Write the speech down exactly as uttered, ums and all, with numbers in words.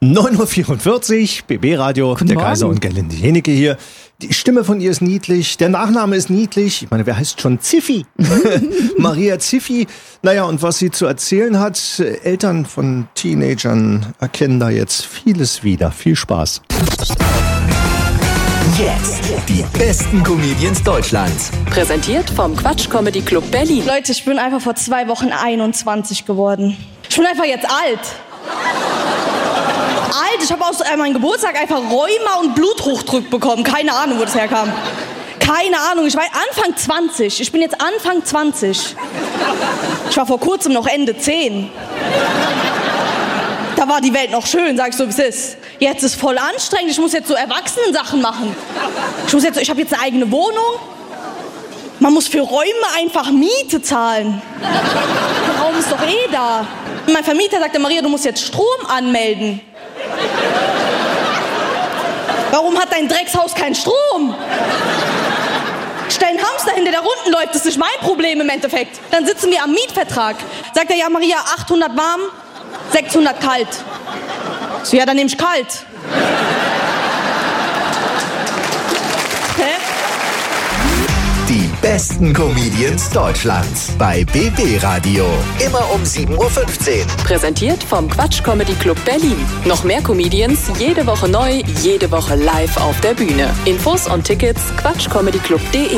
neun Uhr vierundvierzig, B B-Radio, der Morgen. Kaiser und Gerlinde Jenecke hier. Die Stimme von ihr ist niedlich, der Nachname ist niedlich. Ich meine, wer heißt schon Ziffi? Maria Ziffi. Naja, und was sie zu erzählen hat, Eltern von Teenagern erkennen da jetzt vieles wieder. Viel Spaß. Jetzt die besten Comedians Deutschlands. Präsentiert vom Quatsch Comedy Club Berlin. Leute, ich bin einfach vor zwei Wochen einundzwanzig geworden. Ich bin einfach jetzt alt. Alt, ich habe aus äh, meinem Geburtstag einfach Rheuma und Bluthochdruck bekommen. Keine Ahnung, wo das herkam. Keine Ahnung, ich war Anfang zwanzig. Ich bin jetzt Anfang zwanzig. Ich war vor kurzem noch Ende zehn. Da war die Welt noch schön, sag ich so, wie es ist. Jetzt ist voll anstrengend, ich muss jetzt so Erwachsenen-Sachen machen. Ich muss jetzt, ich habe jetzt eine eigene Wohnung. Man muss für Räume einfach Miete zahlen. Der Raum ist doch eh da. Mein Vermieter sagte, Maria, du musst jetzt Strom anmelden. Warum hat dein Dreckshaus keinen Strom? Stell einen Hamster hin, der da unten läuft, das ist nicht mein Problem im Endeffekt. Dann sitzen wir am Mietvertrag. Sagt er, ja Maria, achthundert warm, sechshundert kalt. So, ja, dann nehme ich kalt. Hä? Die besten Comedians Deutschlands bei B B-Radio. Immer um sieben Uhr fünfzehn. Präsentiert vom Quatsch Comedy Club Berlin. Noch mehr Comedians, jede Woche neu, jede Woche live auf der Bühne. Infos und Tickets quatschcomedyclub punkt de.